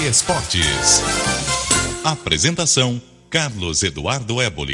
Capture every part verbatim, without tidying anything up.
Esportes. Apresentação: Carlos Eduardo Éboli.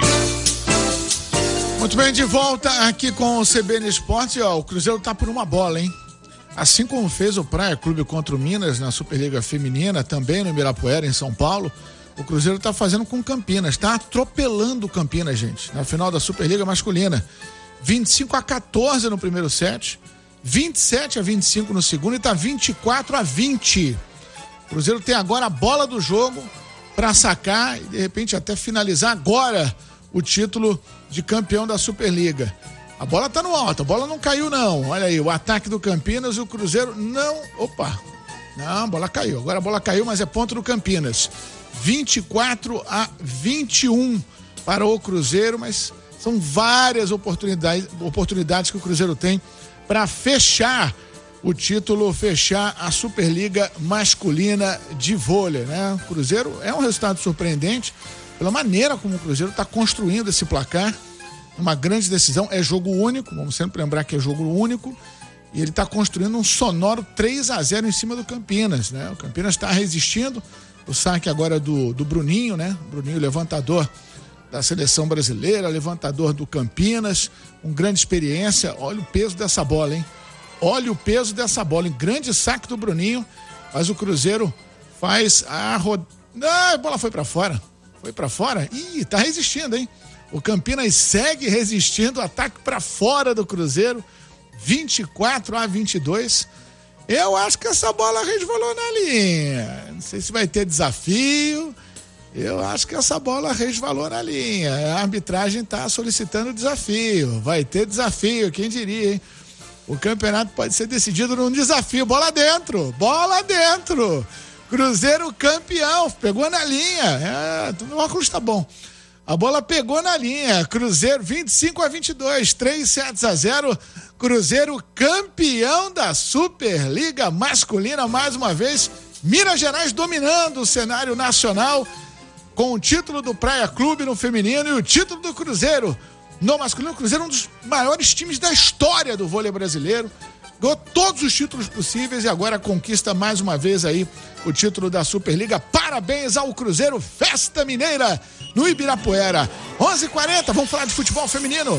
Muito bem, de volta aqui com o C B N Esporte. Ó, o Cruzeiro tá por uma bola, hein? Assim como fez o Praia Clube contra o Minas na Superliga Feminina, também no Ibirapuera, em São Paulo, o Cruzeiro tá fazendo com Campinas, tá atropelando o Campinas, gente, na final da Superliga Masculina. vinte e cinco a quatorze no primeiro set, vinte e sete a vinte e cinco no segundo e tá vinte e quatro a vinte. O Cruzeiro tem agora a bola do jogo para sacar e de repente até finalizar agora o título de campeão da Superliga. A bola tá no alto, a bola não caiu não. Olha aí, o ataque do Campinas e o Cruzeiro não... Opa! Não, a bola caiu. Agora a bola caiu, mas é ponto do Campinas. vinte e quatro a vinte e um para o Cruzeiro, mas são várias oportunidades, oportunidades que o Cruzeiro tem para fechar o título, fechar a Superliga Masculina de Vôlei, né? O Cruzeiro é um resultado surpreendente pela maneira como o Cruzeiro está construindo esse placar. Uma grande decisão, é jogo único, vamos sempre lembrar que é jogo único, e ele está construindo um sonoro três a zero em cima do Campinas, né? O Campinas está resistindo, o saque agora do, do Bruninho, né? Bruninho, levantador da seleção brasileira, levantador do Campinas, com grande experiência. Olha o peso dessa bola, hein? Olha o peso dessa bola, em grande saque do Bruninho, mas o Cruzeiro faz a rodada. Ah, a bola foi para fora, foi para fora, ih, tá resistindo, hein? O Campinas segue resistindo, ataque para fora do Cruzeiro, vinte e quatro a vinte e dois. Eu acho que essa bola resvalou na linha. Não sei se vai ter desafio. Eu acho que essa bola resvalou na linha. A arbitragem está solicitando desafio. Vai ter desafio, quem diria, hein? O campeonato pode ser decidido num desafio. Bola dentro, bola dentro. Cruzeiro campeão, pegou na linha. É, o óculos tá bom. A bola pegou na linha, Cruzeiro vinte e cinco a vinte e dois, três sets a zero, Cruzeiro campeão da Superliga Masculina, mais uma vez, Minas Gerais dominando o cenário nacional, com o título do Praia Clube no feminino e o título do Cruzeiro no masculino. O Cruzeiro é um dos maiores times da história do vôlei brasileiro, ganhou todos os títulos possíveis e agora conquista mais uma vez aí o título da Superliga. Parabéns ao Cruzeiro, festa mineira no Ibirapuera. onze e quarenta, vamos falar de futebol feminino.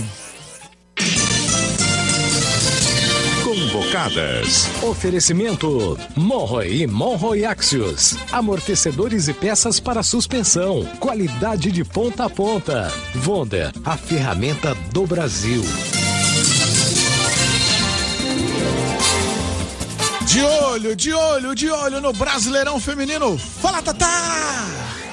Convocadas. Oferecimento Monroe e Monroe Axios. Amortecedores e peças para suspensão. Qualidade de ponta a ponta. Wonder, a ferramenta do Brasil. De olho, de olho, de olho no Brasileirão Feminino. Fala, Tatá!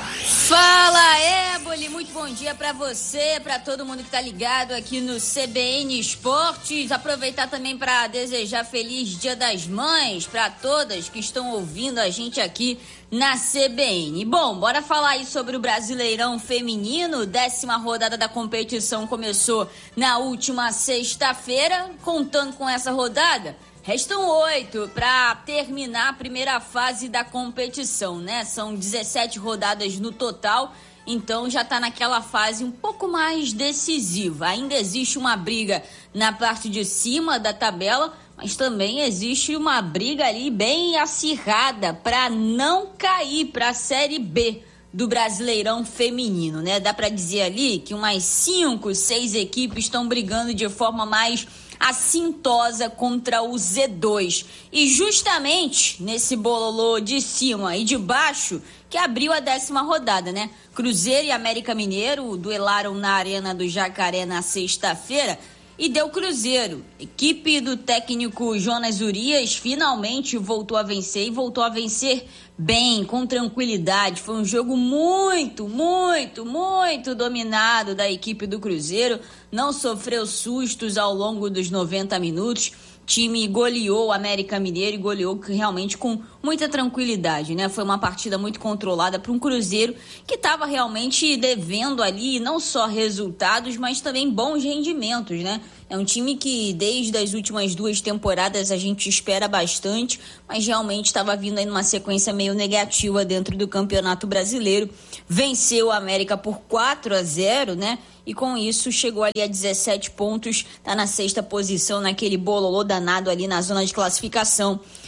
Fala, Éboli, muito bom dia pra você, pra todo mundo que tá ligado aqui no C B N Esportes. Aproveitar também pra desejar feliz Dia das Mães pra todas que estão ouvindo a gente aqui na C B N. Bom, bora falar aí sobre o Brasileirão Feminino. Décima rodada da competição começou na última sexta-feira. Contando com essa rodada, restam oito para terminar a primeira fase da competição, né? São dezessete rodadas no total, então já está naquela fase um pouco mais decisiva. Ainda existe uma briga na parte de cima da tabela, mas também existe uma briga ali bem acirrada para não cair para a Série B do Brasileirão Feminino, né? Dá para dizer ali que umas cinco, seis equipes estão brigando de forma mais assintosa contra o Z dois. E justamente nesse bololô de cima e de baixo que abriu a décima rodada, né? Cruzeiro e América Mineiro duelaram na Arena do Jacaré na sexta-feira e deu Cruzeiro. Equipe do técnico Jonas Urias finalmente voltou a vencer e voltou a vencer bem, com tranquilidade. Foi um jogo muito, muito, muito dominado da equipe do Cruzeiro. Não sofreu sustos ao longo dos noventa minutos. Time goleou o América Mineiro e goleou realmente com muita tranquilidade, né? Foi uma partida muito controlada para um Cruzeiro que estava realmente devendo ali não só resultados, mas também bons rendimentos, né? É um time que desde as últimas duas temporadas a gente espera bastante, mas realmente estava vindo aí numa sequência meio negativa dentro do Campeonato Brasileiro. Venceu o América por quatro a zero, né? E com isso chegou ali a dezessete pontos, tá na sexta posição naquele bololô danado ali na zona de classificação.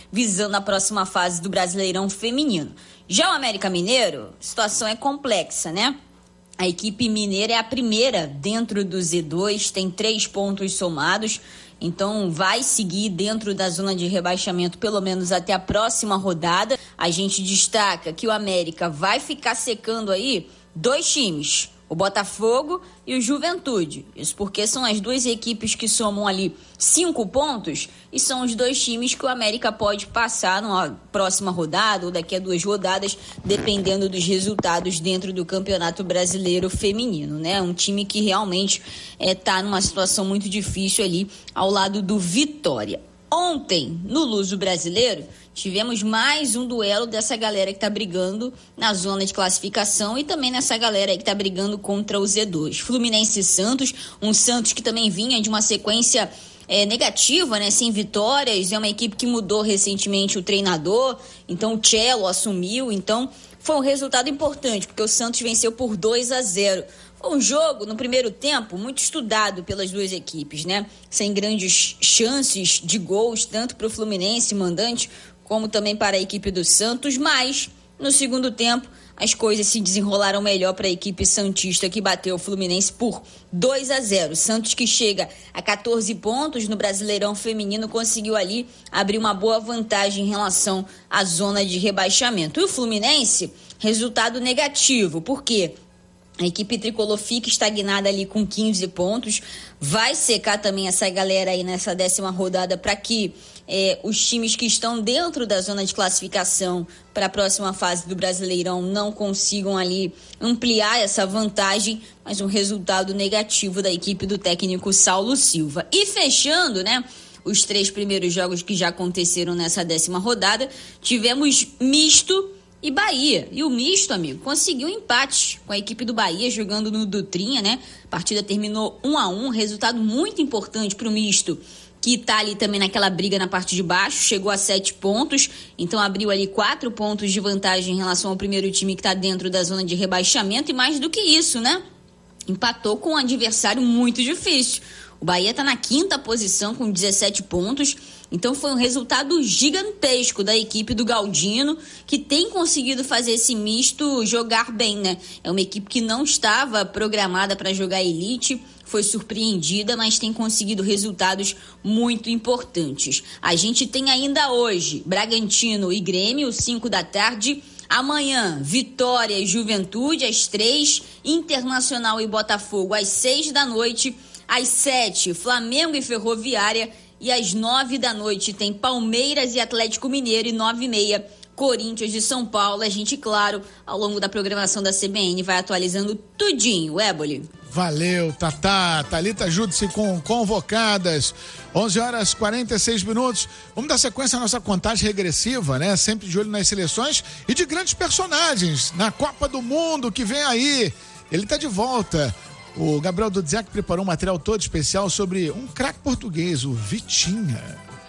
visando a próxima fase do Brasileirão Feminino. Já o América Mineiro, a situação é complexa, né? A equipe mineira é a primeira dentro do Z dois, tem três pontos somados, então vai seguir dentro da zona de rebaixamento pelo menos até a próxima rodada. A gente destaca que o América vai ficar secando aí dois times, o Botafogo e o Juventude. Isso porque são as duas equipes que somam ali cinco pontos e são os dois times que o América pode passar numa próxima rodada ou daqui a duas rodadas, dependendo dos resultados dentro do Campeonato Brasileiro Feminino, né? Um time que realmente está é, numa situação muito difícil ali ao lado do Vitória. Ontem, no Luso Brasileiro, tivemos mais um duelo dessa galera que está brigando na zona de classificação e também nessa galera aí que está brigando contra o Z dois. Fluminense e Santos, um Santos que também vinha de uma sequência é, negativa, né, sem vitórias, é uma equipe que mudou recentemente o treinador, então o Cello assumiu, então foi um resultado importante, porque o Santos venceu por dois a zero. Foi um jogo, no primeiro tempo, muito estudado pelas duas equipes, né? Sem grandes chances de gols, tanto para o Fluminense, mandante, como também para a equipe do Santos, mas no segundo tempo as coisas se desenrolaram melhor para a equipe santista, que bateu o Fluminense por dois a zero. Santos, que chega a catorze pontos no Brasileirão Feminino, conseguiu ali abrir uma boa vantagem em relação à zona de rebaixamento. E o Fluminense, resultado negativo, por quê? A equipe tricolor fica estagnada ali com quinze pontos, vai secar também essa galera aí nessa décima rodada para que é, os times que estão dentro da zona de classificação para a próxima fase do Brasileirão não consigam ali ampliar essa vantagem, mas um resultado negativo da equipe do técnico Saulo Silva. E fechando, né, os três primeiros jogos que já aconteceram nessa décima rodada, tivemos misto e Bahia. E o misto, amigo, conseguiu um empate com a equipe do Bahia jogando no Dutrinha, né? A partida terminou um a um, resultado muito importante para o misto, que tá ali também naquela briga na parte de baixo, chegou a sete pontos, então abriu ali quatro pontos de vantagem em relação ao primeiro time que tá dentro da zona de rebaixamento, e mais do que isso, né? Empatou com um adversário muito difícil. O Bahia está na quinta posição com dezessete pontos, então foi um resultado gigantesco da equipe do Galdino, que tem conseguido fazer esse misto jogar bem, né? É uma equipe que não estava programada para jogar elite, foi surpreendida, mas tem conseguido resultados muito importantes. A gente tem ainda hoje Bragantino e Grêmio, cinco da tarde. Amanhã, Vitória e Juventude, às três. Internacional e Botafogo, às seis da noite. Às sete, Flamengo e Ferroviária. E às nove da noite tem Palmeiras e Atlético Mineiro. E nove e meia, Corinthians e São Paulo. A gente, claro, ao longo da programação da C B N, vai atualizando tudinho. Éboli. Valeu, Tatá. Thalita Júdice com convocadas. onze horas e quarenta e seis minutos. Vamos dar sequência à nossa contagem regressiva, né? Sempre de olho nas seleções e de grandes personagens na Copa do Mundo que vem aí. Ele tá de volta. O Gabriel Dudziak preparou um material todo especial sobre um craque português, o Vitinha.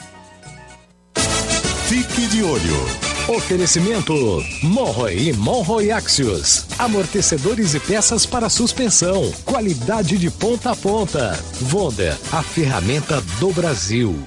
Fique de olho. Oferecimento Monroe e Monroe Axios. Amortecedores e peças para suspensão. Qualidade de ponta a ponta. Wonder, a ferramenta do Brasil.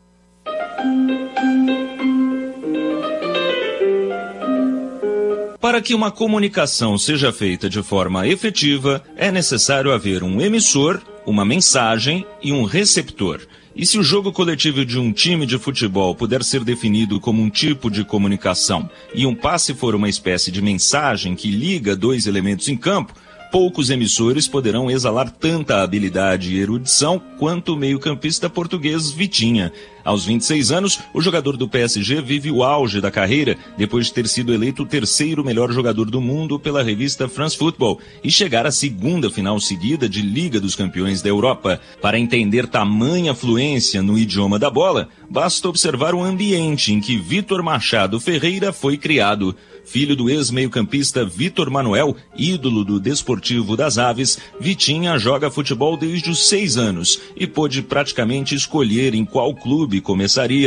Para que uma comunicação seja feita de forma efetiva, é necessário haver um emissor, uma mensagem e um receptor. E se o jogo coletivo de um time de futebol puder ser definido como um tipo de comunicação e um passe for uma espécie de mensagem que liga dois elementos em campo, poucos emissores poderão exalar tanta habilidade e erudição quanto o meio-campista português Vitinha. Aos vinte e seis anos, o jogador do P S G vive o auge da carreira, depois de ter sido eleito o terceiro melhor jogador do mundo pela revista France Football e chegar à segunda final seguida de Liga dos Campeões da Europa. Para entender tamanha fluência no idioma da bola, basta observar o ambiente em que Vitor Machado Ferreira foi criado. Filho do ex-meio-campista Vitor Manuel, ídolo do Desportivo das Aves, Vitinha joga futebol desde os seis anos e pôde praticamente escolher em qual clube começaria.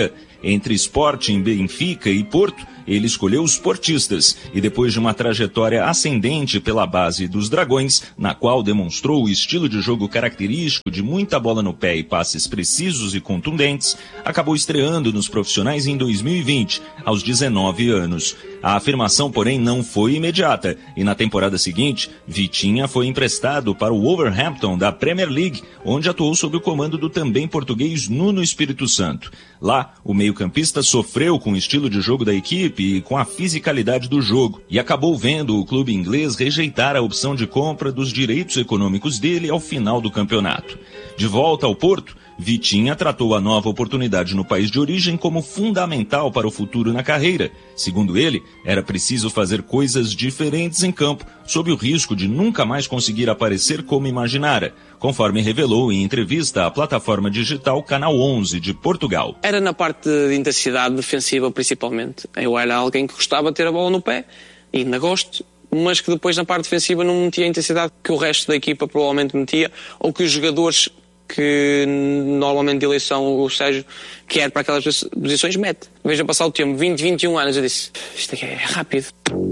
Entre Sporting, Benfica e Porto, ele escolheu os portistas e depois de uma trajetória ascendente pela base dos Dragões, na qual demonstrou o estilo de jogo característico de muita bola no pé e passes precisos e contundentes, acabou estreando nos profissionais em dois mil e vinte, aos dezenove anos. A afirmação, porém, não foi imediata e na temporada seguinte, Vitinha foi emprestado para o Wolverhampton da Premier League, onde atuou sob o comando do também português Nuno Espírito Santo. Lá, o meio-campista sofreu com o estilo de jogo da equipe e com a fisicalidade do jogo, e acabou vendo o clube inglês rejeitar a opção de compra dos direitos econômicos dele ao final do campeonato. De volta ao Porto, Vitinha tratou a nova oportunidade no país de origem como fundamental para o futuro na carreira. Segundo ele, era preciso fazer coisas diferentes em campo, sob o risco de nunca mais conseguir aparecer como imaginara, conforme revelou em entrevista à plataforma digital Canal onze de Portugal. Era na parte de intensidade defensiva principalmente. Eu era alguém que gostava de ter a bola no pé, e ainda gosto, mas que depois na parte defensiva não metia a intensidade que o resto da equipa provavelmente metia, ou que os jogadores que normalmente de eleição o Sérgio quer para aquelas posições mete. Veja passar o tempo, vinte, vinte e um anos, eu disse, isto aqui é rápido.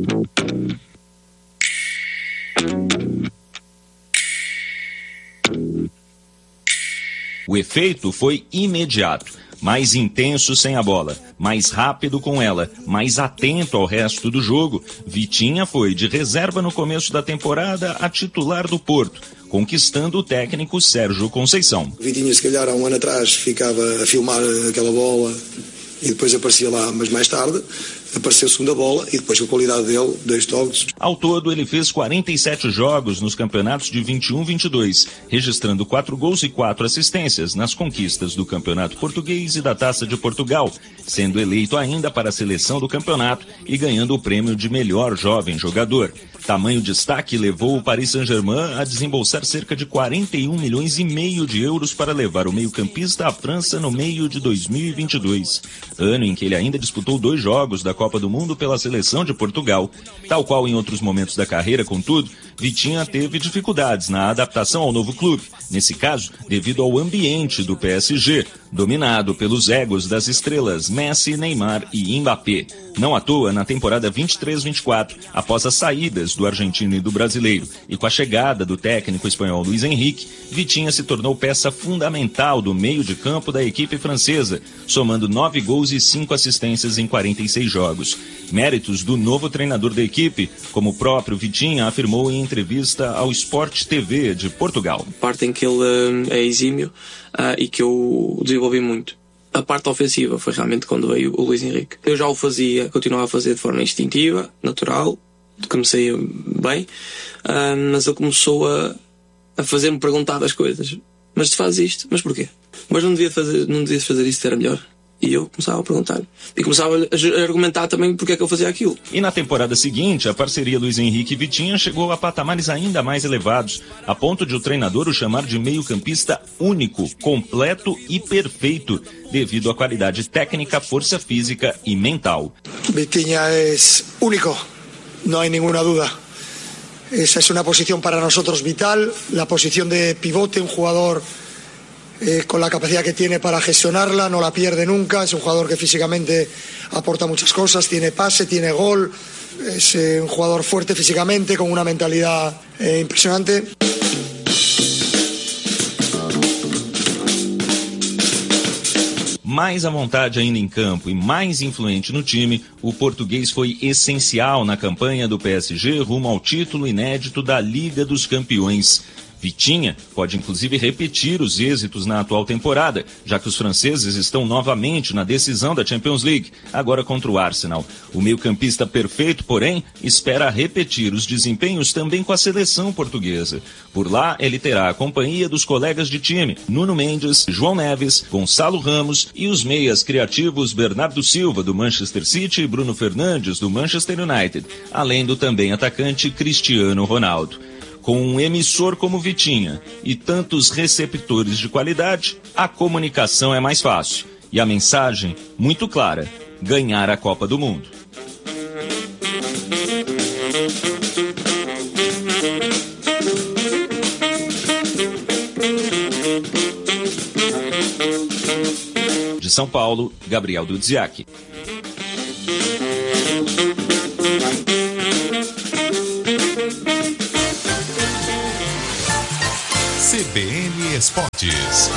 O efeito foi imediato. Mais intenso sem a bola, mais rápido com ela, mais atento ao resto do jogo, Vitinha foi de reserva no começo da temporada a titular do Porto, conquistando o técnico Sérgio Conceição. Vitinha, se calhar há um ano atrás, ficava a filmar aquela bola e depois aparecia lá, mas mais tarde apareceu a segunda bola e depois com a qualidade dele, dois toques. Ao todo, ele fez quarenta e sete jogos nos campeonatos de vinte e um vinte e dois, registrando quatro gols e quatro assistências nas conquistas do Campeonato Português e da Taça de Portugal, sendo eleito ainda para a seleção do campeonato e ganhando o prêmio de melhor jovem jogador. Tamanho destaque levou o Paris Saint-Germain a desembolsar cerca de quarenta e um milhões e meio de euros para levar o meio-campista à França no meio de dois mil e vinte e dois, ano em que ele ainda disputou dois jogos da Copa do Mundo pela seleção de Portugal. Tal qual em outros momentos da carreira, contudo, Vitinha teve dificuldades na adaptação ao novo clube, nesse caso, devido ao ambiente do P S G, dominado pelos egos das estrelas Messi, Neymar e Mbappé. Não à toa, na temporada vinte e três vinte e quatro, após as saídas do argentino e do brasileiro, e com a chegada do técnico espanhol Luis Henrique, Vitinha se tornou peça fundamental do meio de campo da equipe francesa, somando nove gols e cinco assistências em quarenta e seis jogos. Méritos do novo treinador da equipe, como o próprio Vitinha afirmou em entrevista ao Sport T V de Portugal. A parte em que ele uh, é exímio uh, e que eu desenvolvi muito. A parte ofensiva foi realmente quando veio o Luis Henrique. Eu já o fazia, continuava a fazer de forma instintiva, natural, comecei bem, uh, mas ele começou a, a fazer-me perguntar das coisas. Mas tu fazes isto? Mas porquê? Mas não devia fazer, não devias fazer isto, era melhor. E eu começava a perguntar. E começava a argumentar também porque é que eu fazia aquilo. E na temporada seguinte, a parceria Luis Henrique e Vitinha chegou a patamares ainda mais elevados, a ponto de o treinador o chamar de meio-campista único, completo e perfeito, devido à qualidade técnica, força física e mental. Vitinha é único, não há nenhuma dúvida. Essa é uma posição para nós vital, a posição de pivote, um jogador Eh, con la capacidad que tiene para gestionarla, no la pierde nunca, es un jugador que físicamente aporta muchas cosas, tiene pase, tiene gol, es eh, un jugador fuerte físicamente, con una mentalidad eh, impresionante. Mais à vontade ainda em campo e mais influente no time, o português foi essencial na campanha do P S G rumo ao título inédito da Liga dos Campeões. Vitinha pode inclusive repetir os êxitos na atual temporada, já que os franceses estão novamente na decisão da Champions League, agora contra o Arsenal. O meio-campista perfeito, porém, espera repetir os desempenhos também com a seleção portuguesa. Por lá, ele terá a companhia dos colegas de time, Nuno Mendes, João Neves, Gonçalo Ramos e os meias criativos Bernardo Silva, do Manchester City, e Bruno Fernandes, do Manchester United, além do também atacante Cristiano Ronaldo. Com um emissor como Vitinha e tantos receptores de qualidade, a comunicação é mais fácil. E a mensagem, muito clara: ganhar a Copa do Mundo. De de São Paulo, Gabriel Dudziak. C B N Esportes.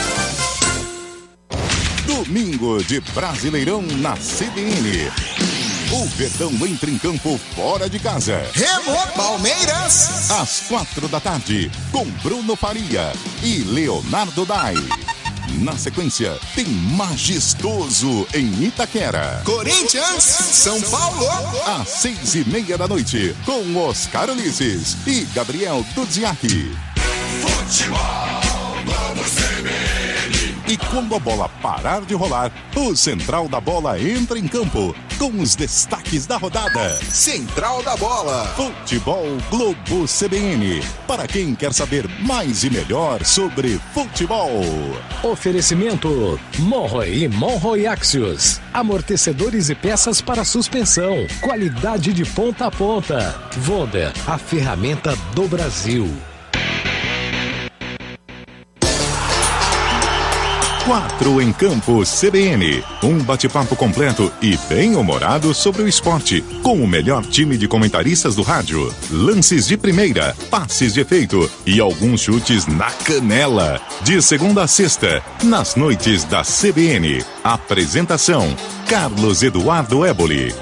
Domingo de Brasileirão na C B N. O Verdão entra em campo fora de casa. Remo Palmeiras. Às quatro da tarde, com Bruno Faria e Leonardo Dai. Na sequência, tem Majestoso em Itaquera. Corinthians, São Paulo. Às seis e meia da noite, com Oscar Ulisses e Gabriel Dudziak. Futebol, vamos C B N. E quando a bola parar de rolar, o Central da Bola entra em campo com os destaques da rodada. Central da Bola. Futebol Globo C B N. Para quem quer saber mais e melhor sobre futebol. Oferecimento Monroe e Monroe Axios. Amortecedores e peças para suspensão. Qualidade de ponta a ponta. Wonder, a ferramenta do Brasil. Quatro em Campo C B N. Um bate-papo completo e bem-humorado sobre o esporte, com o melhor time de comentaristas do rádio. Lances de primeira, passes de efeito e alguns chutes na canela. De segunda a sexta, nas noites da C B N. Apresentação: Carlos Eduardo Éboli.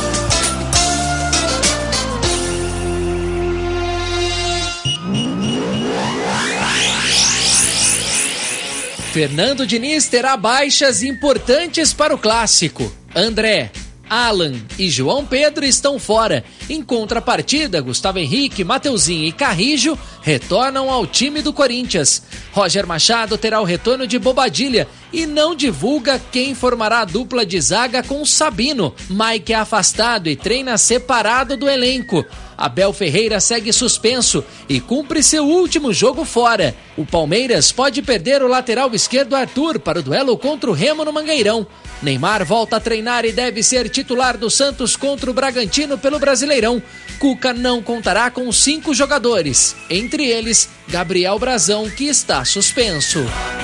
Fernando Diniz terá baixas importantes para o clássico. André, Alan e João Pedro estão fora. Em contrapartida, Gustavo Henrique, Mateuzinho e Carrijo retornam ao time do Corinthians. Roger Machado terá o retorno de Bobadilha e não divulga quem formará a dupla de zaga com Sabino. Mike é afastado e treina separado do elenco. Abel Ferreira segue suspenso e cumpre seu último jogo fora. O Palmeiras pode perder o lateral esquerdo Arthur para o duelo contra o Remo no Mangueirão. Neymar volta a treinar e deve ser titular do Santos contra o Bragantino pelo Brasileirão. Cuca não contará com cinco jogadores, entre eles Gabriel Brazão, que está suspenso.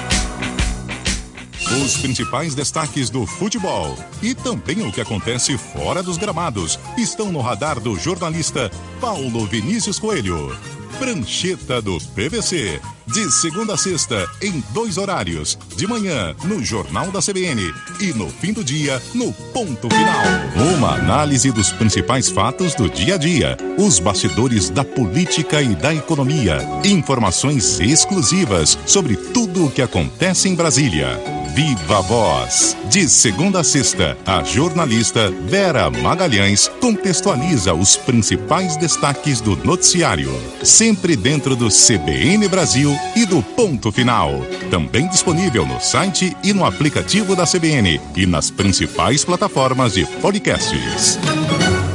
Os principais destaques do futebol e também o que acontece fora dos gramados estão no radar do jornalista Paulo Vinícius Coelho. Prancheta do P V C, de segunda a sexta, em dois horários, de manhã no Jornal da C B N e no fim do dia no Ponto Final. Uma análise dos principais fatos do dia a dia, os bastidores da política e da economia, informações exclusivas sobre tudo o que acontece em Brasília. Viva a Voz. De segunda a sexta, a jornalista Vera Magalhães contextualiza os principais destaques do noticiário. Sempre dentro do C B N Brasil e do Ponto Final. Também disponível no site e no aplicativo da C B N e nas principais plataformas de podcasts.